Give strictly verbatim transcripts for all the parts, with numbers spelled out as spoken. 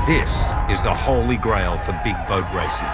This is the holy grail for big boat racing.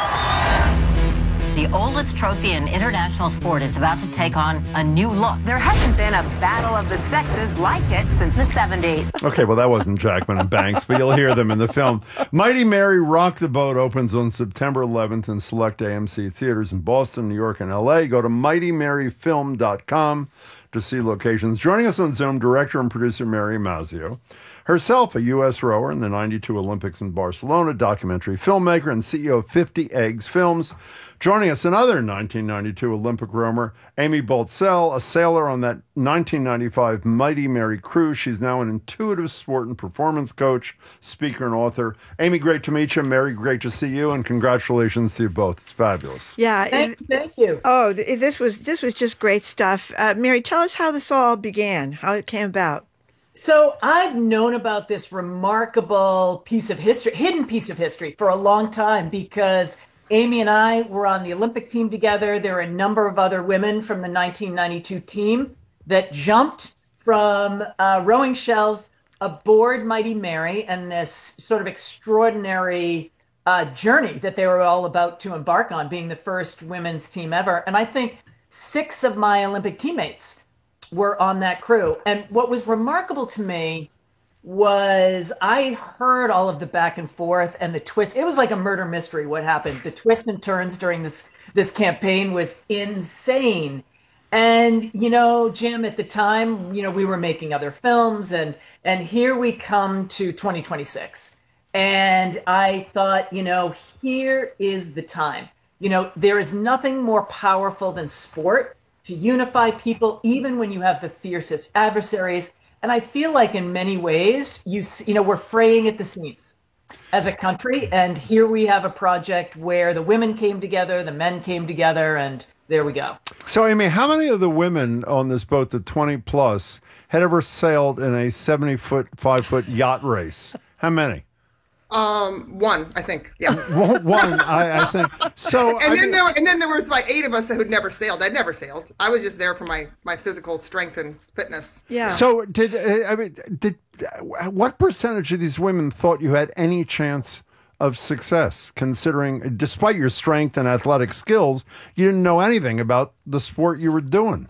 The oldest trophy in international sport is about to take on a new look. There hasn't been a battle of the sexes like it since the seventies. Okay, well, that wasn't Jackman and Banks, but you'll hear them in the film. Mighty Mary Rock the Boat opens on September eleventh in select A M C theaters in Boston, New York, and L A. Go to mighty mary film dot com to see locations. Joining us on Zoom, director and producer Mary Mazzio. Herself a U S rower in the ninety-two Olympics in Barcelona, documentary filmmaker and C E O of fifty Eggs Films. Joining us, another nineteen ninety-two Olympic rower, Amy Baltzell, a sailor on that nineteen ninety-five Mighty Mary cruise. She's now an intuitive sport and performance coach, speaker, and author. Amy, great to meet you. Mary, great to see you, and congratulations to you both. It's fabulous. Yeah. Thank, thank you. Oh, this was this was just great stuff. Uh, Mary, tell us how this all began, how it came about. So I've known about this remarkable piece of history, hidden piece of history, for a long time, because Amy and I were on the Olympic team together. There were a number of other women from the nineteen ninety-two team that jumped from uh, rowing shells aboard Mighty Mary and this sort of extraordinary uh, journey that they were all about to embark on, being the first women's team ever. And I think six of my Olympic teammates were on that crew. And what was remarkable to me was I heard all of the back and forth and the twist. It was like a murder mystery what happened. The twists and turns during this this campaign was insane. And, you know, Jim, at the time, you know, we were making other films, and and here we come to twenty twenty-six. And I thought, you know, here is the time. You know, there is nothing more powerful than sport to unify people, even when you have the fiercest adversaries. And I feel like in many ways, you you know, we're fraying at the seams as a country. And here we have a project where the women came together, the men came together, and there we go. So, Amy, how many of the women on this boat, the twenty plus, had ever sailed in a seventy foot, five foot yacht race? How many? Um, one, I think. Yeah, one. I, I think so. And I then mean, there, were, and then there was like eight of us who'd never sailed. I'd never sailed. I was just there for my my physical strength and fitness. Yeah. So did I mean did what percentage of these women thought you had any chance of success, considering, despite your strength and athletic skills, you didn't know anything about the sport you were doing?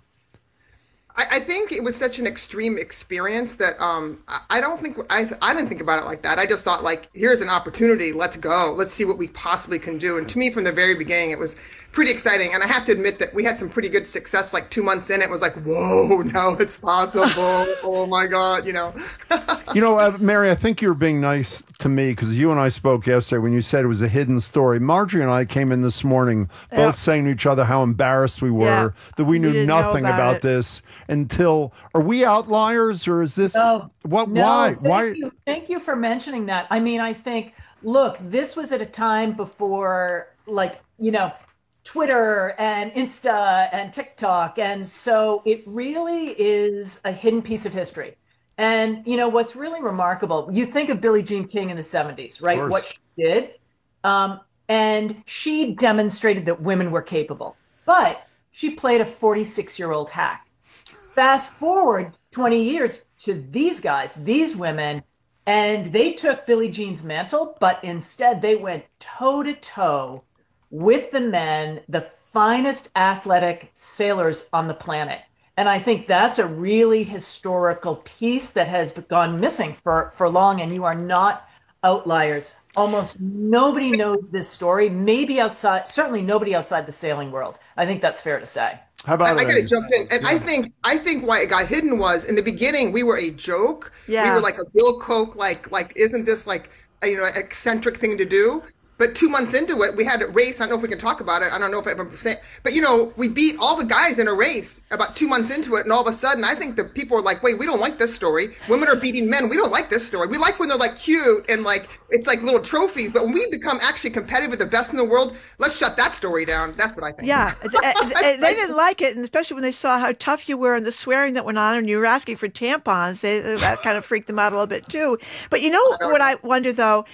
I, I think it was such an extreme experience that um, I, I don't think I, I didn't think about it like that. I just thought, like, here's an opportunity. Let's go. Let's see what we possibly can do. And to me, from the very beginning, it was pretty exciting. And I have to admit that we had some pretty good success. Like two months in, it was like, whoa, now it's possible. Oh my God, you know. You know, uh, Mary, I think you were being nice to me because you and I spoke yesterday when you said it was a hidden story. Marjorie and I came in this morning both Yeah. saying to each other how embarrassed we were Yeah. that we We knew didn't know nothing about about it. this until. Are we outliers, or is this No, what? no, why? Thank Why? You, thank you for mentioning that. I mean, I think, look, this was at a time before, like, you know, Twitter and Insta and TikTok. And so it really is a hidden piece of history. And, you know, what's really remarkable, you think of Billie Jean King in the seventies, right? course. What she did. Um, and she demonstrated that women were capable. But she played a forty-six-year-old hack. Fast forward twenty years to these guys, these women, and they took Billie Jean's mantle, but instead they went toe to toe with the men, the finest athletic sailors on the planet. And I think that's a really historical piece that has gone missing for, for long, and you are not outliers. Almost nobody knows this story, maybe outside, certainly nobody outside the sailing world. I think that's fair to say. How about I, I it, got to Amy? jump in, and I think I think why it got hidden was in the beginning we were a joke. Yeah. We were like a Bill Koch, like like isn't this like a, you know eccentric thing to do? But two months into it, we had a race. I don't know if we can talk about it. I don't know if I ever say, but you know, we beat all the guys in a race about two months into it, and all of a sudden, I think the people are like, "Wait, we don't like this story. Women are beating men. We don't like this story. We like when they're like cute and like it's like little trophies. But when we become actually competitive with the best in the world, let's shut that story down." That's what I think. Yeah, they they didn't like it, and especially when they saw how tough you were and the swearing that went on, and you were asking for tampons. They, that kind of freaked them out a little bit too. But you know I what know. I wonder though?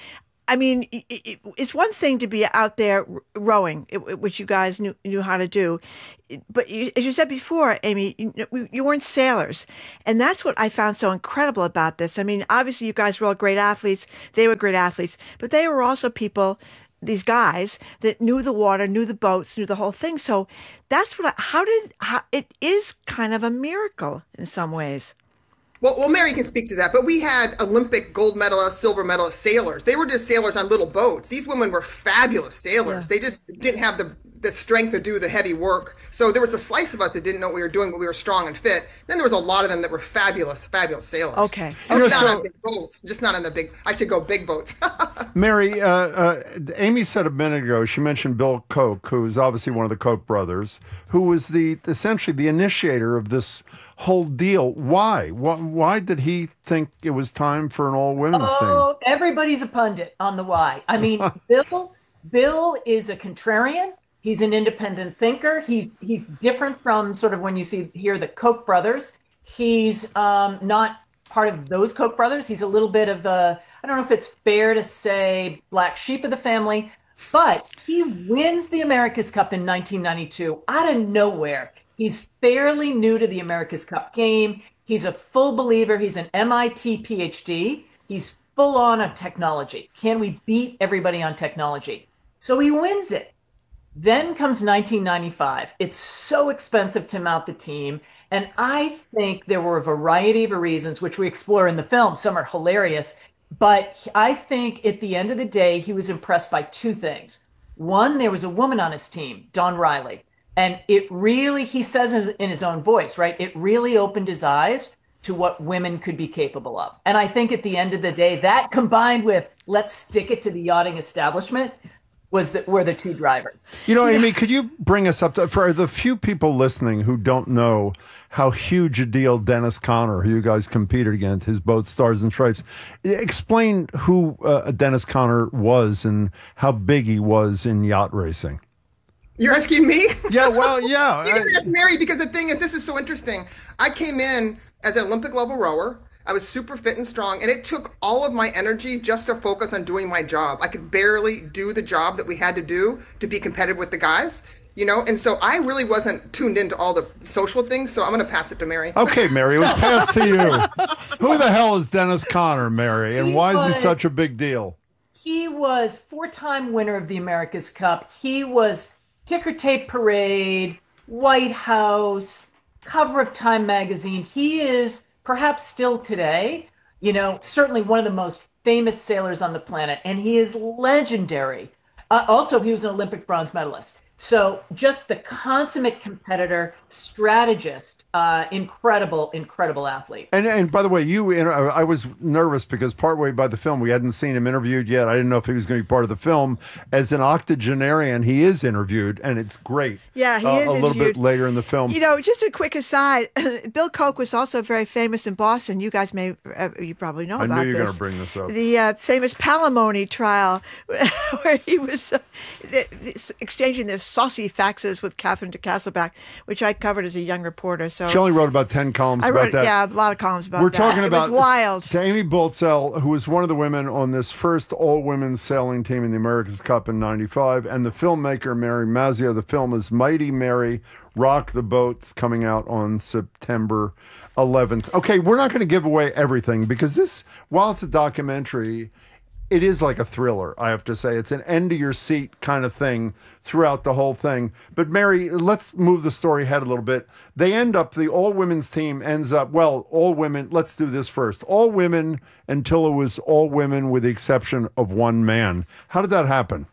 I mean, it, it, it's one thing to be out there rowing, it, which you guys knew knew how to do, but you, as you said before, Amy, you, you weren't sailors, and that's what I found so incredible about this. I mean, obviously, you guys were all great athletes; they were great athletes, but they were also people, these guys that knew the water, knew the boats, knew the whole thing. So that's what. I, how did how, it is kind of a miracle in some ways. Well, well, Mary can speak to that, but we had Olympic gold medalist, silver medalist sailors. They were just sailors on little boats. These women were fabulous sailors. Yeah. They just didn't have the, the strength to do the heavy work. So there was a slice of us that didn't know what we were doing, but we were strong and fit. Then there was a lot of them that were fabulous, fabulous sailors. Okay. Just You know, not so- on big boats. Just not on the big, I should go big boats. Mary, uh, uh, Amy said a minute ago, she mentioned Bill Koch, who is obviously one of the Koch brothers, who was the essentially the initiator of this whole deal. Why? Why, why did he think it was time for an all-women's Oh, everybody's a pundit on the why. I mean, Bill Bill is a contrarian. He's an independent thinker. He's he's different from sort of when you see here the Koch brothers. He's um, not part of those Koch brothers. He's a little bit of the, I don't know if it's fair to say, black sheep of the family, but he wins the America's Cup in nineteen ninety-two out of nowhere. He's fairly new to the America's Cup game. He's a full believer. He's an M I T P H D. He's full on on technology. Can we beat everybody on technology? So he wins it. Then comes nineteen ninety-five. It's so expensive to mount the team. And I think there were a variety of reasons, which we explore in the film. Some are hilarious. But I think at the end of the day, he was impressed by two things. One, there was a woman on his team, Dawn Riley. And it really, he says in his own voice, right? It really opened his eyes to what women could be capable of. And I think at the end of the day, that combined with let's stick it to the yachting establishment was the, were the two drivers. You know, Amy, could you bring us up to, for the few people listening who don't know how huge a deal Dennis Conner, who you guys competed against, his boat Stars and Stripes, explain who uh, Dennis Conner was and how big he was in yacht racing. You're asking me? Yeah, well, yeah. You can ask Mary, because the thing is, this is so interesting. I came in as an Olympic level rower. I was super fit and strong, and it took all of my energy just to focus on doing my job. I could barely do the job that we had to do to be competitive with the guys, you know? And so I really wasn't tuned into all the social things, so I'm going to pass it to Mary. Okay, Mary, it was passed to you. Who the hell is Dennis Conner, Mary, and He why is was- he such a big deal? He was four-time winner of the America's Cup. He was Ticker Tape Parade, White House, cover of Time magazine. He is perhaps still today, you know, certainly one of the most famous sailors on the planet, and he is legendary. Uh, also, he was an Olympic bronze medalist. So just the consummate competitor, strategist, uh, incredible, incredible athlete. And and by the way, you, I was nervous because partway by the film, we hadn't seen him interviewed yet. I didn't know if he was going to be part of the film. As an octogenarian, he is interviewed, and it's great. Yeah, he uh, is a little interviewed. bit later in the film. You know, just a quick aside, Bill Koch was also very famous in Boston. You guys may, uh, you probably know I about knew you were this. going to bring this up. The uh, famous Palimony trial, where he was uh, th- th- exchanging the saucy faxes with Catherine de Castleback, which I covered as a young reporter. So She only wrote about ten columns I about wrote, that. yeah, a lot of columns about We're that. talking It about was wild. to Amy Boltzell, who was one of the women on this first all-women's sailing team in the America's Cup in ninety-five, and the filmmaker Mary Mazzio. The film is Mighty Mary, Rock the Boats, coming out on September eleventh. Okay, we're not going to give away everything because this, while it's a documentary, it is like a thriller, I have to say. It's an end-of-your-seat kind of thing throughout the whole thing. But, Mary, let's move the story ahead a little bit. They end up, the all-women's team ends up, well, all women, let's do this first. All women until it was all women with the exception of one man. How did that happen?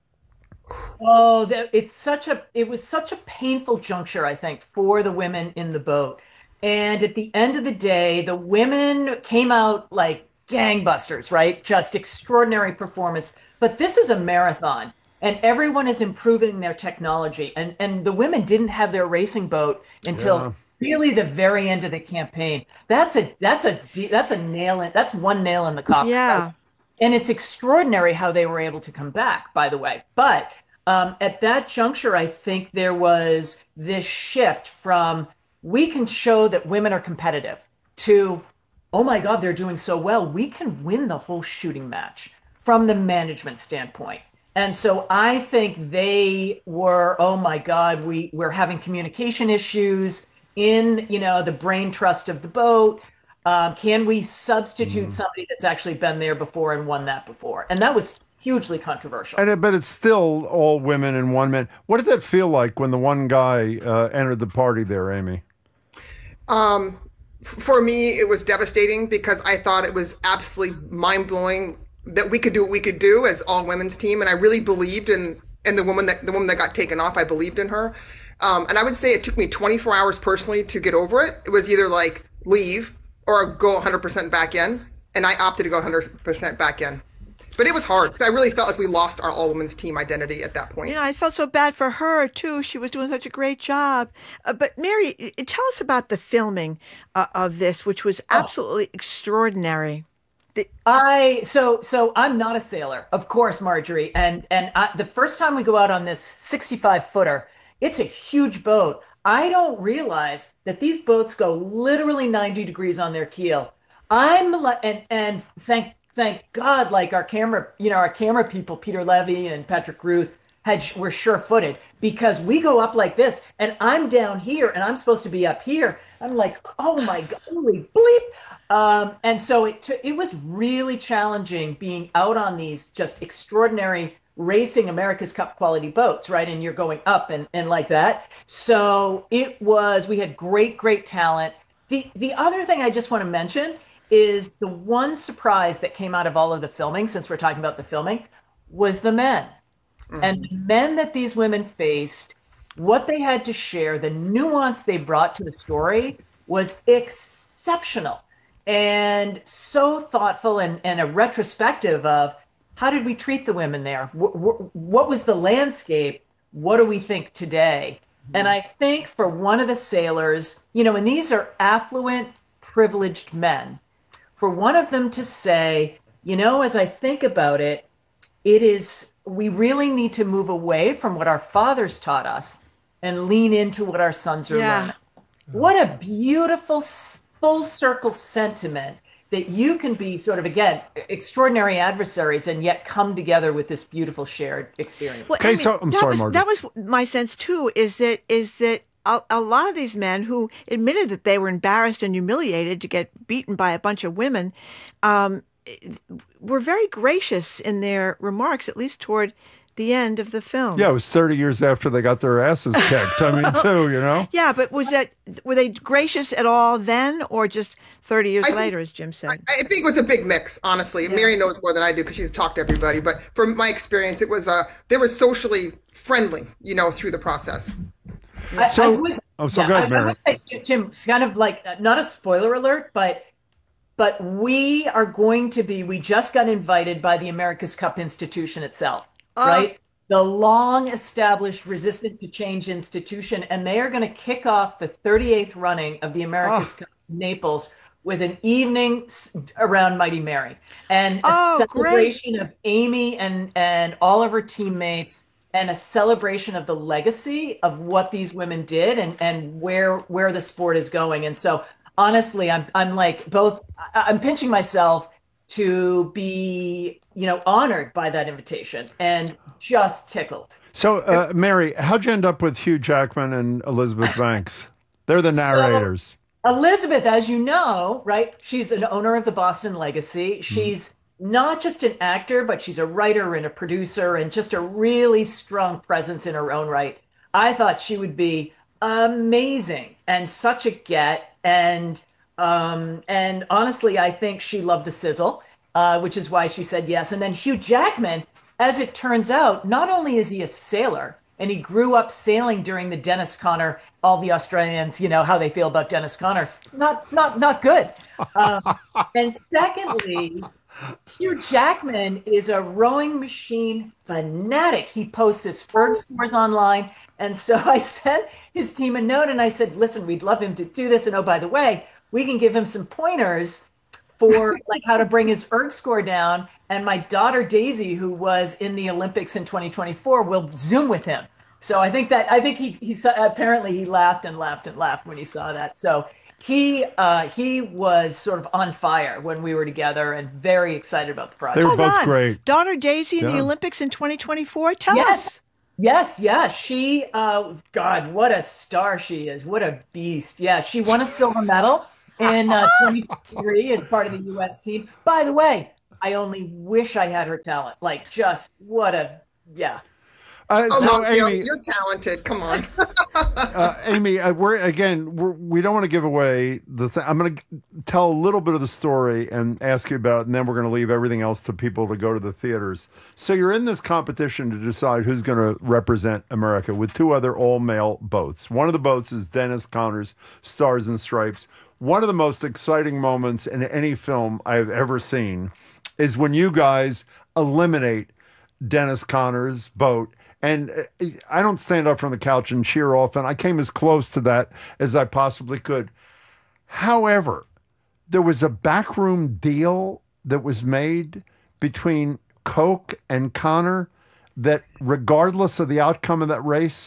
Oh, that, it's such a, it was such a painful juncture, I think, for the women in the boat. And at the end of the day, the women came out like gangbusters, right? Just extraordinary performance. But this is a marathon, and everyone is improving their technology. And and the women didn't have their racing boat until Yeah. really the very end of the campaign. That's a that's a that's a nail in that's one nail in the coffin. Yeah. And it's extraordinary how they were able to come back, by the way. But um, at that juncture, I think there was this shift from we can show that women are competitive to, oh my God, they're doing so well. We can win the whole shooting match. from the management standpoint. And so I think they were, oh my God, we, we're having communication issues in, you know, the brain trust of the boat. Um, can we substitute mm. somebody that's actually been there before and won that before? And that was hugely controversial. And, but it's still all women and one man. What did that feel like when the one guy uh, entered the party there, Amy? Um, for me, it was devastating because I thought it was absolutely mind-blowing that we could do what we could do as all women's team. And I really believed in, in the woman that the woman that got taken off. I believed in her. Um, and I would say it took me twenty-four hours personally to get over it. It was either like leave or go one hundred percent back in. And I opted to go one hundred percent back in. But it was hard because I really felt like we lost our all-women's team identity at that point. Yeah, I felt so bad for her, too. She was doing such a great job. Uh, but, Mary, tell us about the filming uh, of this, which was absolutely oh. extraordinary. The- I so so I'm not a sailor, of course, Marjorie. And and I, the first time we go out on this sixty-five footer, it's a huge boat. I don't realize that these boats go literally ninety degrees on their keel. I'm like, and and thank thank God, like our camera, you know, our camera people, Peter Levy and Patrick Ruth, had were sure-footed because we go up like this, and I'm down here, and I'm supposed to be up here. I'm like, oh my God, holy bleep. Um, and so it t- it was really challenging being out on these just extraordinary racing America's Cup quality boats, right? And you're going up and, and like that. So it was, we had great, great talent. The the other thing I just want to mention is the one surprise that came out of all of the filming, since we're talking about the filming, was the men. Mm-hmm. And the men that these women faced, what they had to share, the nuance they brought to the story was exceptional and so thoughtful, and, and a retrospective of how did we treat the women there? W- w- what was the landscape? What do we think today? Mm-hmm. And I think for one of the sailors, you know, and these are affluent, privileged men, for one of them to say, you know, as I think about it, it is, we really need to move away from what our fathers taught us and lean into what our sons are yeah. learning. What a beautiful full circle sentiment that you can be sort of, again, extraordinary adversaries and yet come together with this beautiful shared experience. Well, okay, I mean, so I'm that sorry, was, Margaret. That was my sense too, is that is that a, a lot of these men who admitted that they were embarrassed and humiliated to get beaten by a bunch of women um, were very gracious in their remarks, at least toward the end of the film. Yeah, it was thirty years after they got their asses kicked. I mean, too, you know? Yeah, but was that, were they gracious at all then, or just thirty years I later, think, as Jim said? I, I think it was a big mix, honestly. Yeah. Mary knows more than I do because she's talked to everybody. But from my experience, it was, uh, they were socially friendly, you know, through the process. I, so, I would, oh, so yeah, go ahead, I, I Mary. would say, Jim, it's kind of like, not a spoiler alert, but but we are going to be, we just got invited by the America's Cup institution itself, uh, right? The long established resistant to change institution. And they are going to kick off the thirty-eighth running of the America's oh. Cup in Naples with an evening around Mighty Mary and a oh, celebration great. of Amy and, and all of her teammates, and a celebration of the legacy of what these women did and, and where where the sport is going. And so honestly, I'm I'm like both, I'm pinching myself to be, you know, honored by that invitation and just tickled. So, uh, Mary, how'd you end up with Hugh Jackman and Elizabeth Banks? They're the narrators. So, Elizabeth, as you know, right, she's an owner of the Boston Legacy. She's mm-hmm. not just an actor, but she's a writer and a producer and just a really strong presence in her own right. I thought she would be amazing and such a get. And um, and honestly, I think she loved the sizzle, uh, which is why she said yes. And then Hugh Jackman, as it turns out, not only is he a sailor, and he grew up sailing during the Dennis Conner, all the Australians, you know, how they feel about Dennis Conner. Not, not, not good. Um, and secondly, Hugh Jackman is a rowing machine fanatic. He posts his erg scores online. And so I sent his team a note and I said, listen, we'd love him to do this. And oh, by the way, we can give him some pointers for like how to bring his erg score down. And my daughter Daisy, who was in the Olympics in twenty twenty-four, will Zoom with him. So I think that I think he he saw, apparently he laughed and laughed and laughed when he saw that. So he uh, he was sort of on fire when we were together and very excited about the project. They were Hold both on. great. Daughter Daisy in Yeah. the Olympics in twenty twenty-four. Tell Yes. us. Yes, yeah. She, uh, God, what a star she is. What a beast. Yeah, she won a silver medal in uh, twenty-three as part of the U S team. By the way, I only wish I had her talent. Like, just what a, yeah. Uh, Oh, so, no, Gail, Amy, you're talented. Come on. uh, Amy, uh, we're again, we're, we don't want to give away the thing. I'm going to tell a little bit of the story and ask you about it, and then we're going to leave everything else to people to go to the theaters. So you're in this competition to decide who's going to represent America with two other all-male boats. One of the boats is Dennis Conner's Stars and Stripes. One of the most exciting moments in any film I've ever seen is when you guys eliminate Dennis Conner's boat. And uh, I don't stand up from the couch and cheer often. I came as close to that as I possibly could. However, there was a backroom deal that was made between Koch and Conner that regardless of the outcome of that race,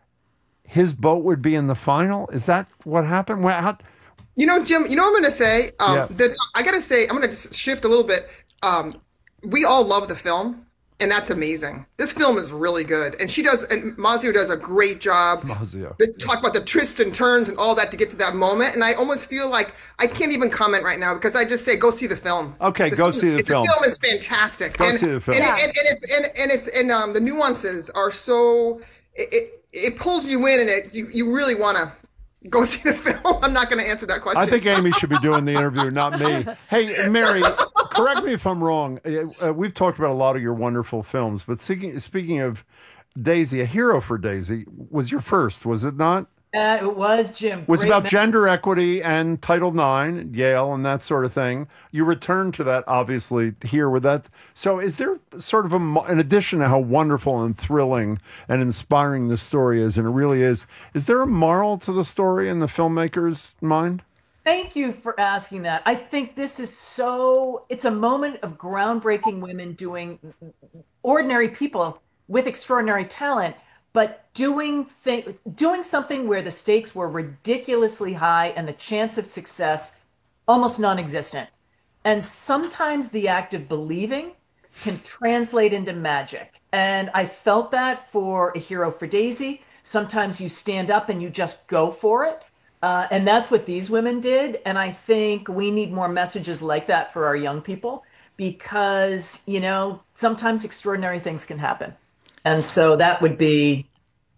his boat would be in the final. Is that what happened? Well, how, You know, Jim, you know what I'm going to say? Um, Yeah. the, I got to say, I'm going to just shift a little bit. Um, we all love the film, and that's amazing. This film is really good. And she does, and Mazio does a great job. Mazio. They talk about the twists and turns and all that to get to that moment. And I almost feel like I can't even comment right now because I just say, go see the film. Okay, go see the it's, film. The film is fantastic. Go and, see the film. And, Yeah. and, and, it- and, and it's, and um, the nuances are so, it, it, it pulls you in and it, you, you really want to go see the film. I'm not going to answer that question. I think Amy should be doing the interview, not me. Hey, Mary, correct me if I'm wrong. Uh, we've talked about a lot of your wonderful films, but speaking, speaking of Daisy, A Hero for Daisy was your first, was it not? Uh, it was, Jim. It was Great about me- gender equity and Title nine, Yale, and that sort of thing. You returned to that, obviously, here with that. So is there sort of a, mo- in addition to how wonderful and thrilling and inspiring the story is, and it really is, is there a moral to the story in the filmmaker's mind? Thank you for asking that. I think this is so, it's a moment of groundbreaking women doing ordinary people with extraordinary talent, but doing th- doing something where the stakes were ridiculously high and the chance of success almost non-existent. And sometimes the act of believing can translate into magic. And I felt that for A Hero for Daisy. Sometimes you stand up and you just go for it. Uh, and that's what these women did. And I think we need more messages like that for our young people because, you know, sometimes extraordinary things can happen. And so that would be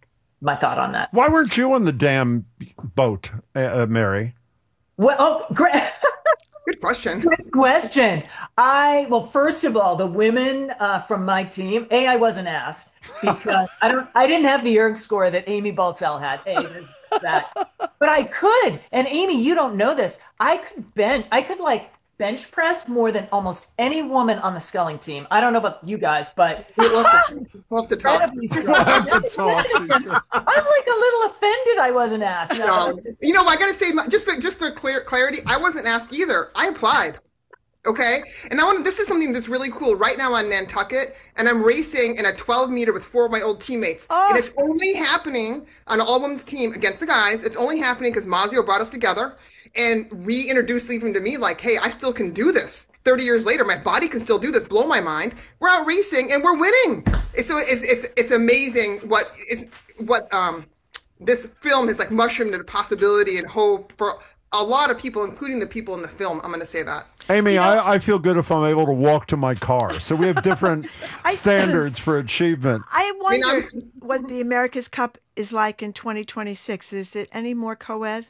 my thought on that. Why weren't you on the damn boat, uh, uh, Mary? Well, oh, great. Good question. Good question. I, well, first of all, the women uh, from my team, A, I wasn't asked because I don't, I didn't have the erg score that Amy Baltzell had. A, there's that. But I could. And Amy, you don't know this. I could bench, I could like bench press more than almost any woman on the sculling team. I don't know about you guys, but We'll have to, we'll have to talk. incredibly strong. We'll have to talk. I'm like a little offended I wasn't asked. No, No. You know, I got to say, just for, just for clear clarity, I wasn't asked either. I applied. Okay. And I want this is something that's really cool. Right now on Nantucket, and I'm racing in a twelve meter with four of my old teammates. Oh. And it's only happening on an all women's team against the guys. It's only happening because Mazio brought us together and reintroduced even to me like, hey, I still can do this. thirty years later, my body can still do this. Blow my mind. We're out racing and we're winning. So it's it's it's amazing what is what um this film has like mushroomed into possibility and hope for a lot of people, including the people in the film. I'm going to say that. Amy, I, I feel good if I'm able to walk to my car. So we have different standards for achievement. I wonder I'm- what the America's Cup is like in twenty twenty-six. Is it any more co-ed?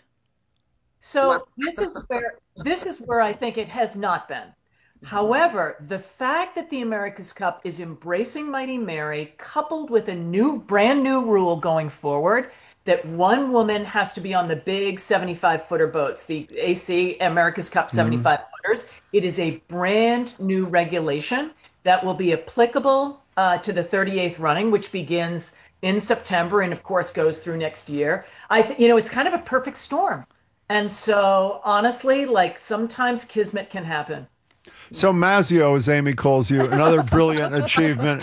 So this is where this is where I think it has not been. However, the fact that the America's Cup is embracing Mighty Mary, coupled with a new, brand new rule going forward, that one woman has to be on the big seventy-five footer boats, the A C America's Cup seventy-five footers. It is a brand new regulation that will be applicable uh, to the thirty-eighth running, which begins in September and, of course, goes through next year. I, th- you know, it's kind of a perfect storm. And so, honestly, like sometimes kismet can happen. So Mazio, as Amy calls you, another brilliant achievement.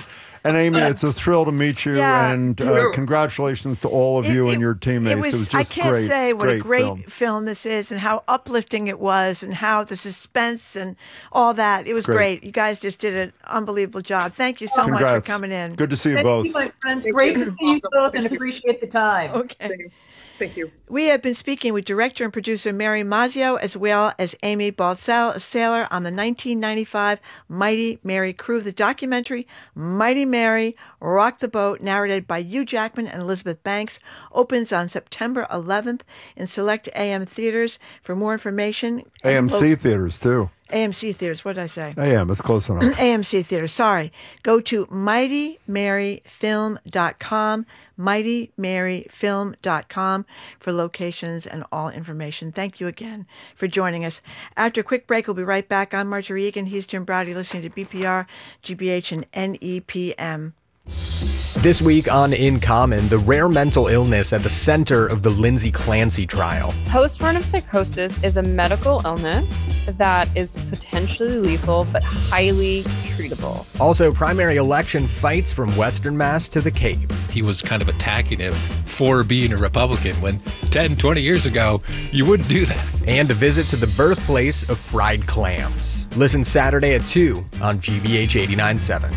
And Amy, it's a thrill to meet you, Yeah. and uh, congratulations to all of It- you it- and your teammates. It was, It was I just can't great, say what great a great film. film. this is and how uplifting it was and how the suspense and all that. It was great. great. You guys just did an unbelievable job. Thank you so much Congrats. for coming in. Good to see you Thank both. you, my friends. Thank Great you. to see you Awesome. both and Thank you. appreciate the time. Okay. Thank you. We have been speaking with director and producer Mary Mazzio as well as Amy Baltzell, a sailor on the nineteen ninety-five Mighty Mary crew. The documentary Mighty Mary, Rock the Boat, narrated by Hugh Jackman and Elizabeth Banks, opens on September eleventh in select A M theaters. For more information, A M C theaters, too. A M C theaters, what did I say? A M, it's close enough. A M C theaters, sorry. Go to mighty mary film dot com, mighty mary film dot com for locations and all information. Thank you again for joining us. After a quick break, we'll be right back. I'm Marjorie Egan. He's Jim Browdy, listening to B P R, G B H, and N E P M. This week on In Common, the rare mental illness at the center of the Lindsay Clancy trial. Postpartum psychosis is a medical illness that is potentially lethal but highly treatable. Also, primary election fights from Western Mass to the Cape. He was kind of attacking him for being a Republican when ten, twenty years ago, you wouldn't do that. And a visit to the birthplace of fried clams. Listen Saturday at two on G B H eighty-nine point seven.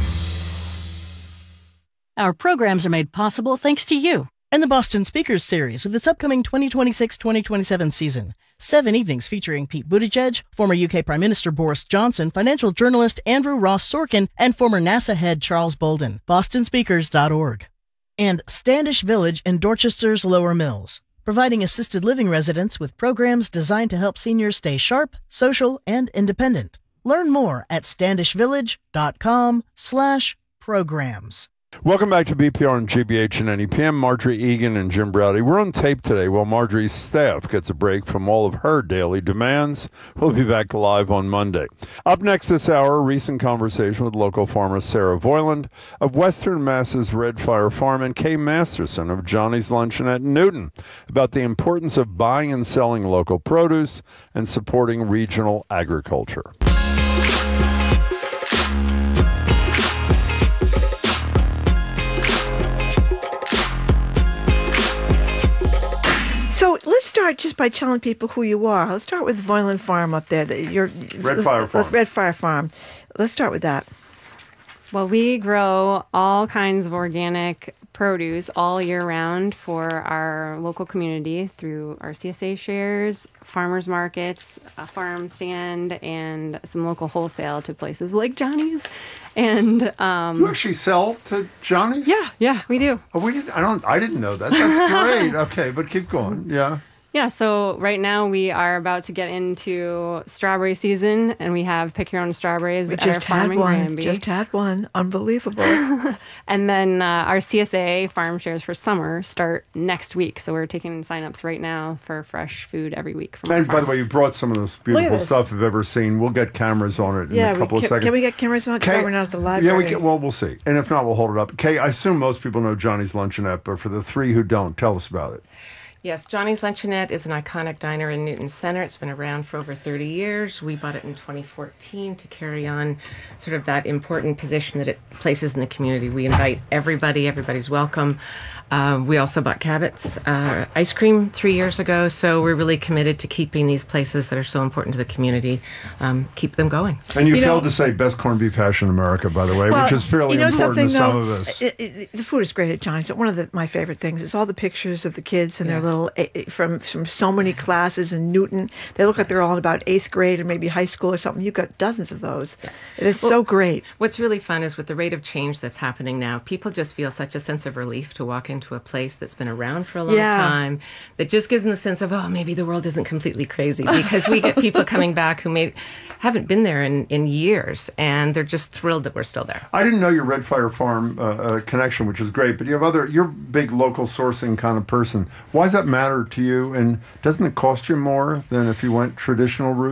Our programs are made possible thanks to you. And the Boston Speakers Series with its upcoming twenty twenty-six twenty twenty-seven season. Seven evenings featuring Pete Buttigieg, former U K Prime Minister Boris Johnson, financial journalist Andrew Ross Sorkin, and former NASA head Charles Bolden. boston speakers dot org. And Standish Village in Dorchester's Lower Mills, providing assisted living residents with programs designed to help seniors stay sharp, social, and independent. Learn more at standishvillage.com slash programs. Welcome back to B P R and G B H and N E P M. Marjorie Egan and Jim Browdy. We're on tape today while Marjorie's staff gets a break from all of her daily demands. We'll be back live on Monday. Up next this hour, a recent conversation with local farmer Sarah Voiland of Western Mass's Red Fire Farm and Kay Masterson of Johnny's Luncheonette in Newton about the importance of buying and selling local produce and supporting regional agriculture. So let's start just by telling people who you are. Let's start with Voiland Farm up there. That you're, Red Fire Farm. Red Fire Farm. Let's start with that. Well, we grow all kinds of organic produce all year round for our local community through our C S A shares, farmers markets, a farm stand, and some local wholesale to places like Johnny's. And um, You actually sell to Johnny's? yeah, yeah, we do. Oh, we didn't. I don't. I didn't know that. That's great. Okay, but keep going. Yeah. Yeah, so right now we are about to get into strawberry season, and we have pick your own strawberries We at just our farm had in one. Granby. Just had one. Unbelievable. And then uh, our C S A farm shares for summer start next week. So we're taking signups right now for fresh food every week from our And by farm. the way, you brought some of this Look at beautiful this. stuff you've ever seen. We'll get cameras on it in yeah, a couple we, of can, seconds. can we get cameras on it? Kay, We're not at the library. Yeah, we can, well, we'll see. And if not, we'll hold it up. Kay, I assume most people know Johnny's Luncheonette, but for the three who don't, tell us about it. Yes, Johnny's Luncheonette is an iconic diner in Newton Center. It's been around for over thirty years. We bought it in twenty fourteen to carry on sort of that important position that it places in the community. We invite everybody, everybody's welcome. Uh, we also bought Cabot's uh, ice cream three years ago, so we're really committed to keeping these places that are so important to the community, um, keep them going. And you, You failed know- to say best corned beef hash in America, by the way, Well, which is fairly you know important something, to some though? of us. It, it, the food is great at Johnny's. One of the, my favorite things is all the pictures of the kids and their little eh, eh, from from so many classes in Newton. They look like they're all in about eighth grade or maybe high school or something. You've got dozens of those. It's Well, so great. What's really fun is with the rate of change that's happening now, people just feel such a sense of relief to walk into a place that's been around for a long Yeah. time, that just gives them the sense of, oh, maybe the world isn't completely crazy, because we get people coming back who may haven't been there in, in years, and they're just thrilled that we're still there. I didn't know your Red Fire Farm uh, uh, connection, which is great, but you have other, you're a big local sourcing kind of person. Why does that matter to you? And doesn't it cost you more than if you went traditional routes?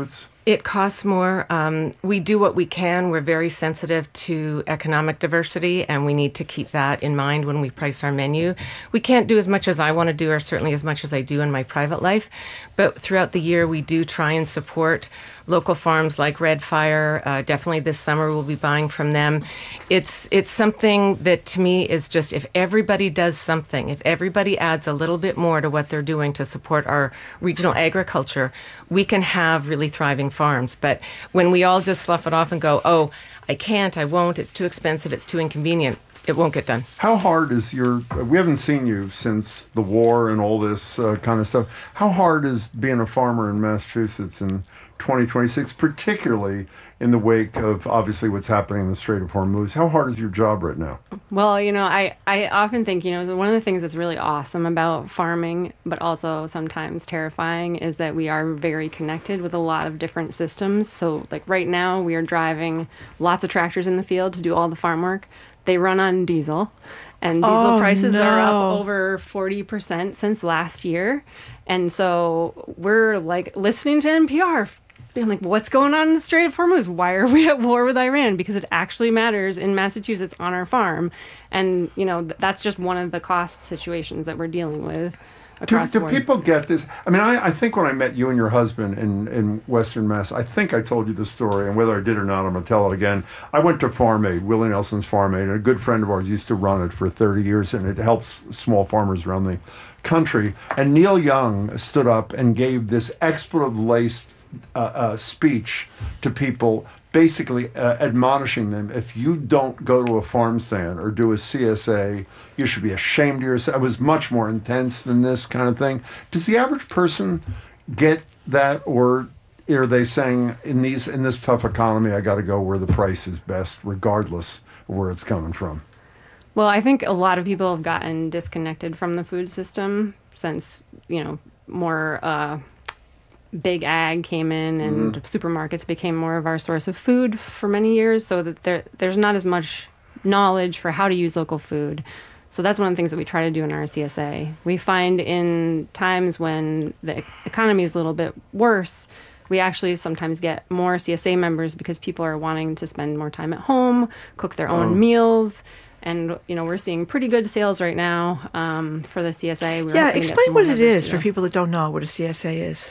It costs more. Um, we do what we can. We're very sensitive to economic diversity, and we need to keep that in mind when we price our menu. We can't do as much as I want to do, or certainly as much as I do in my private life. But throughout the year, we do try and support local farms like Red Fire. Uh, definitely this summer, we'll be buying from them. It's it's something that to me is just, if everybody does something, if everybody adds a little bit more to what they're doing to support our regional agriculture, we can have really thriving farms. But when we all just slough it off and go, oh, I can't, I won't, it's too expensive, it's too inconvenient, it won't get done. How hard is your, we haven't seen you since the war and all this uh, kind of stuff. How hard is being a farmer in Massachusetts in twenty twenty-six, particularly in the wake of obviously what's happening in the Strait of Hormuz? How hard is your job right now? Well, you know, I, I often think, you know, one of the things that's really awesome about farming, but also sometimes terrifying, is that we are very connected with a lot of different systems. So like right now we are driving lots of tractors in the field to do all the farm work. They run on diesel, and diesel Oh, prices no. are up over forty percent since last year. And so we're like listening to N P R, being like, what's going on in the Strait of Hormuz? Why are we at war with Iran? Because it actually matters in Massachusetts on our farm. And, you know, th- that's just one of the cost situations that we're dealing with Do, across the do board. people get this? I mean, I, I think when I met you and your husband in, in Western Mass, I think I told you the story, and whether I did or not, I'm going to tell it again. I went to Farm Aid, Willie Nelson's Farm Aid, and a good friend of ours used to run it for thirty years, and it helps small farmers around the country. And Neil Young stood up and gave this expletive-laced uh, uh, speech to people, basically uh, admonishing them, if you don't go to a farm stand or do a C S A, you should be ashamed of yourself. It was much more intense than this kind of thing. Does the average person get that, or are they saying, in these in this tough economy, I got to go where the price is best, regardless of where it's coming from? Well, I think a lot of people have gotten disconnected from the food system since, you know, more uh, big ag came in and Mhm. supermarkets became more of our source of food for many years, so that there there's not as much knowledge for how to use local food. So that's one of the things that we try to do in our C S A. We find in times when the economy is a little bit worse, we actually sometimes get more C S A members because people are wanting to spend more time at home, cook their own Oh. meals. And, you know, we're seeing pretty good sales right now um, for the C S A. We're Yeah, hoping to get explain some what more it members, is you for know. people that don't know what a C S A is.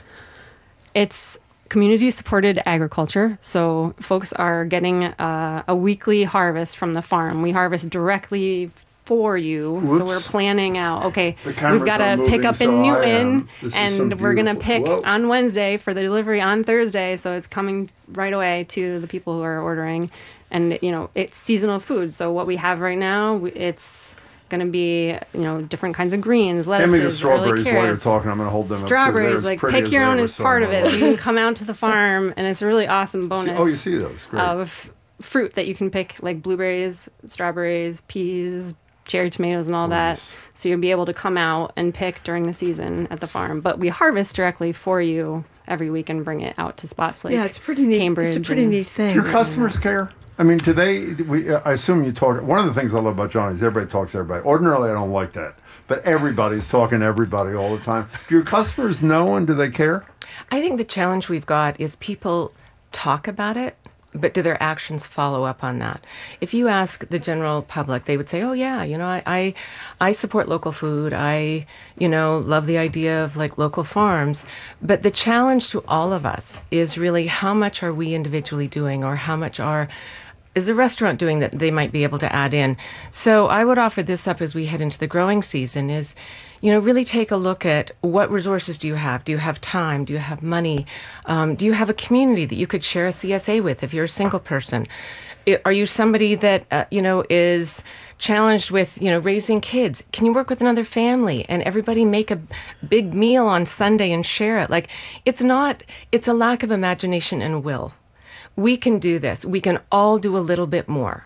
It's community-supported agriculture. So folks are getting uh, a weekly harvest from the farm. We harvest directly for you. Whoops. So we're planning out, okay, The cameras we've got are to pick moving, up in so I Newton, am. This is some and we're going to beautiful- pick Whoa. on Wednesday for the delivery on Thursday. So it's coming right away to the people who are ordering. And, you know, it's seasonal food. So what we have right now, we- it's going to be, you know, different kinds of greens, lettuces, Hand me the early strawberries while you're carrots. talking. I'm going to hold them up. too. They're Strawberries, as like pretty pick as your I own ever as saw part in of my it. So life. you can come out to the farm, and it's a really awesome bonus. Oh, you see those. Great. Of fruit that you can pick, like blueberries, strawberries, peas, cherry tomatoes, and all that. So you'll be able to come out and pick during the season at the farm. But we harvest directly for you every week and bring it out to spots like Yeah, it's pretty neat. Cambridge. It's a pretty and- neat thing. Do your customers care? I mean, do they? We, I assume you talk. One of the things I love about Johnny is everybody talks to everybody. Ordinarily, I don't like that, but everybody's talking to everybody all the time. Do your customers know, and do they care? I think the challenge we've got is people talk about it, but do their actions follow up on that? If you ask the general public, they would say, oh yeah, you know, I, I, I support local food. I, you know, love the idea of like local farms. But the challenge to all of us is really how much are we individually doing, or how much are is a restaurant doing that they might be able to add in. So I would offer this up as we head into the growing season is, you know, really take a look at what resources do you have? Do you have time? Do you have money? Um, do you have a community that you could share a C S A with if you're a single person? I- Are you somebody that, uh, you know, is challenged with, you know, raising kids? Can you work with another family and everybody make a big meal on Sunday and share it? Like, it's not, it's a lack of imagination and will. We can do this. We can all do a little bit more.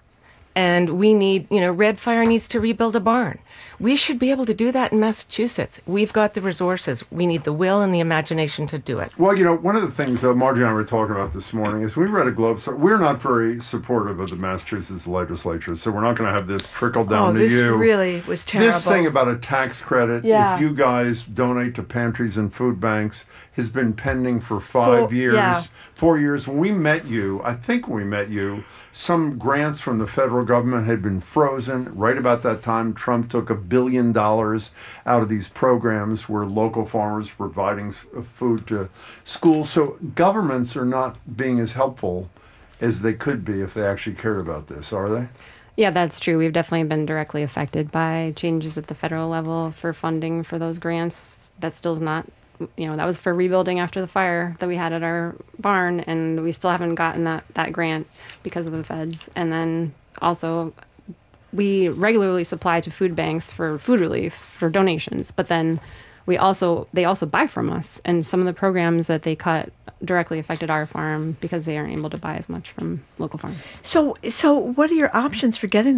And we need, you know, Red Fire needs to rebuild a barn. We should be able to do that in Massachusetts. We've got the resources. We need the will and the imagination to do it. Well, you know, one of the things that Margie and I were talking about this morning is we read a Globe story. We're not very supportive of the Massachusetts legislature, so we're not going to have this trickle down oh, to this you. really was terrible. This thing about a tax credit, Yeah. if you guys donate to pantries and food banks, has been pending for five Four- years. yeah. Four years. When we met you, I think when we met you, some grants from the federal government had been frozen. Right about that time, Trump took a billion dollars out of these programs where local farmers were providing s- food to schools. So governments are not being as helpful as they could be if they actually cared about this, are they? Yeah, that's true. We've definitely been directly affected by changes at the federal level for funding for those grants. That still's not, you know, that was for rebuilding after the fire that we had at our barn, and we still haven't gotten that, that grant because of the feds. And then also, we regularly supply to food banks for food relief, for donations, but then we also, they also buy from us. And some of the programs that they cut directly affected our farm because they aren't able to buy as much from local farms. So, so what are your options for getting